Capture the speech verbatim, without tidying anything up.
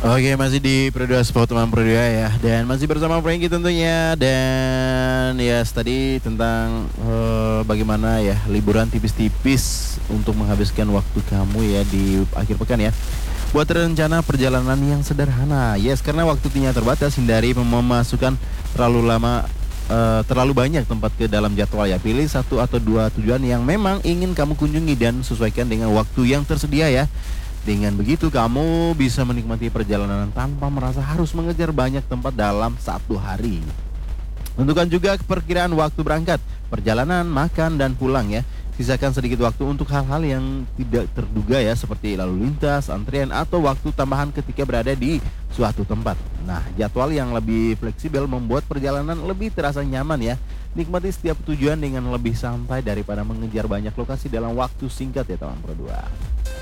Oke, masih di Pro dua Sport teman Pro dua ya. Dan masih bersama Frankie tentunya. Dan ya tadi tentang uh, bagaimana ya liburan tipis-tipis untuk menghabiskan waktu kamu ya di akhir pekan ya. Buat rencana perjalanan yang sederhana. Yes, karena waktunya terbatas, hindari memasukkan terlalu lama uh, terlalu banyak tempat ke dalam jadwal ya. Pilih satu atau dua tujuan yang memang ingin kamu kunjungi dan sesuaikan dengan waktu yang tersedia ya. Dengan begitu kamu bisa menikmati perjalanan tanpa merasa harus mengejar banyak tempat dalam satu hari. Tentukan juga perkiraan waktu berangkat, perjalanan, makan, dan pulang ya. Sisakan sedikit waktu untuk hal-hal yang tidak terduga ya, seperti lalu lintas, antrian, atau waktu tambahan ketika berada di suatu tempat. Nah, jadwal yang lebih fleksibel membuat perjalanan lebih terasa nyaman ya. Nikmati setiap tujuan dengan lebih santai daripada mengejar banyak lokasi dalam waktu singkat ya teman Pro dua.